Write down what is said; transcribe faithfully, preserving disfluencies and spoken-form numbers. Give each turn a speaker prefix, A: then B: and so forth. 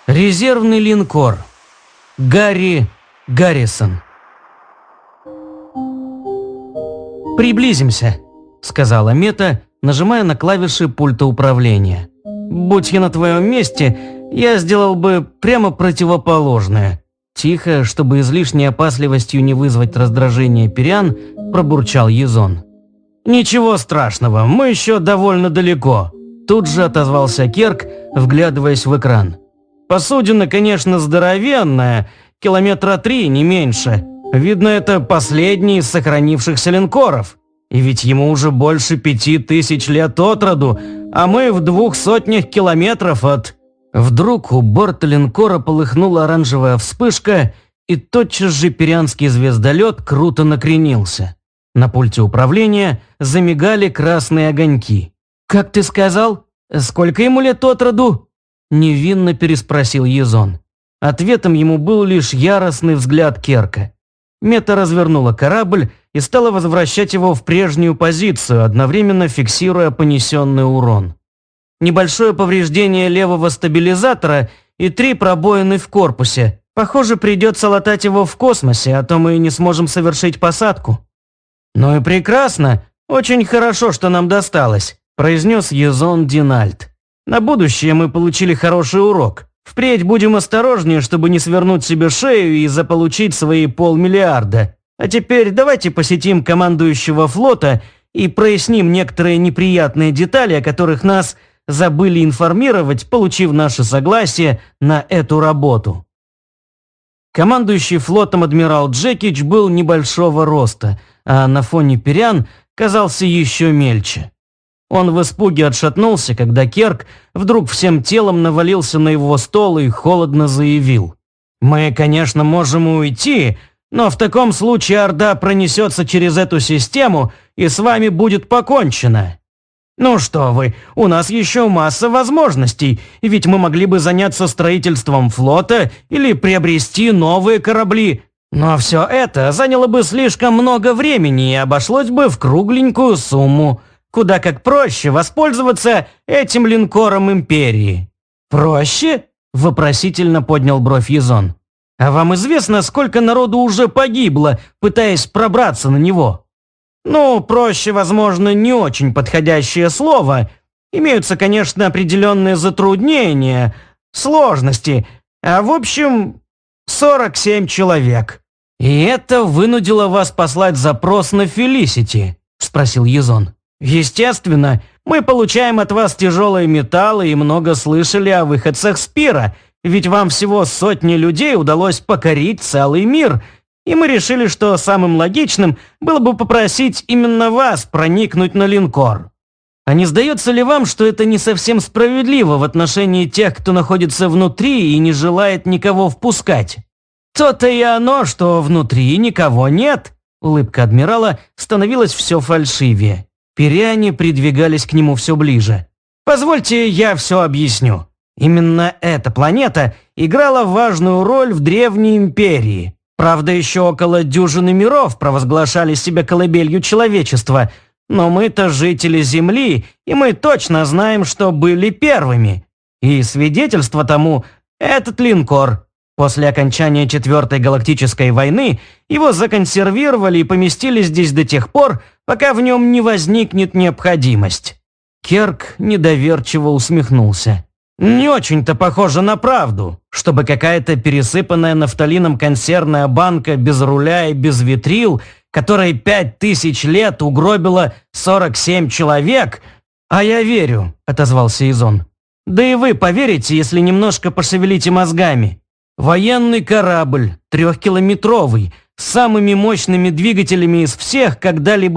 A: Резервный линкор. Гарри Гаррисон. «Приблизимся», – сказала Мета, нажимая на клавиши пульта управления. «Будь я на твоем месте, я сделал бы прямо противоположное». Тихо, чтобы излишней опасливостью не вызвать раздражение Пириан, пробурчал Езон. «Ничего страшного, мы еще довольно далеко», – тут же отозвался Керк, вглядываясь в экран. «Посудина, конечно, здоровенная, километра три, не меньше. Видно, это последний из сохранившихся линкоров. И ведь ему уже больше пяти тысяч лет от роду, а мы в двух сотнях километров от...» Вдруг у борта линкора полыхнула оранжевая вспышка, и тотчас же пирианский звездолет круто накренился. На пульте управления замигали красные огоньки. «Как ты сказал? Сколько ему лет от роду?» – невинно переспросил Езон. Ответом ему был лишь яростный взгляд Керка. Мета развернула корабль и стала возвращать его в прежнюю позицию, одновременно фиксируя понесенный урон. Небольшое повреждение левого стабилизатора и три пробоины в корпусе. Похоже, придется латать его в космосе, а то мы не сможем совершить посадку. «Ну и прекрасно. Очень хорошо, что нам досталось», – произнес Езон Динальт. «На будущее мы получили хороший урок. Впредь будем осторожнее, чтобы не свернуть себе шею и заполучить свои полмиллиарда. А теперь давайте посетим командующего флота и проясним некоторые неприятные детали, о которых нас забыли информировать, получив наше согласие на эту работу». Командующий флотом адмирал Джекич был небольшого роста, а на фоне Пириан казался еще мельче. Он в испуге отшатнулся, когда Керк вдруг всем телом навалился на его стол и холодно заявил: «Мы, конечно, можем уйти, но в таком случае Орда пронесется через эту систему, и с вами будет покончено». «Ну что вы, у нас еще масса возможностей, ведь мы могли бы заняться строительством флота или приобрести новые корабли. Но все это заняло бы слишком много времени и обошлось бы в кругленькую сумму. Куда как проще воспользоваться этим линкором Империи». «Проще?» – вопросительно поднял бровь Езон. «А вам известно, сколько народу уже погибло, пытаясь пробраться на него?» «Ну, проще, возможно, не очень подходящее слово. Имеются, конечно, определенные затруднения, сложности. А в общем, сорок семь человек». «И это вынудило вас послать запрос на Фелисити?» – спросил Езон. «Естественно, мы получаем от вас тяжелые металлы и много слышали о выходцах с пира, ведь вам всего сотни людей удалось покорить целый мир». И мы решили, что самым логичным было бы попросить именно вас проникнуть на линкор. А не сдается ли вам, что это не совсем справедливо в отношении тех, кто находится внутри и не желает никого впускать?» «То-то и оно, что внутри никого нет». Улыбка адмирала становилась все фальшивее. Пириане придвигались к нему все ближе. «Позвольте, я все объясню. Именно эта планета играла важную роль в Древней Империи. Правда, еще около дюжины миров провозглашали себя колыбелью человечества, но мы-то жители Земли, и мы точно знаем, что были первыми. И свидетельство тому – этот линкор. После окончания Четвертой Галактической войны его законсервировали и поместили здесь до тех пор, пока в нем не возникнет необходимость». Керк недоверчиво усмехнулся. «Не очень-то похоже на правду, чтобы какая-то пересыпанная нафталином консервная банка без руля и без витрил, которой пять тысяч лет угробила сорок семь человек...» «А я верю», – отозвался Езон. «Да и вы поверите, если немножко пошевелите мозгами. Военный корабль, трехкилометровый, с самыми мощными двигателями из всех когда-либо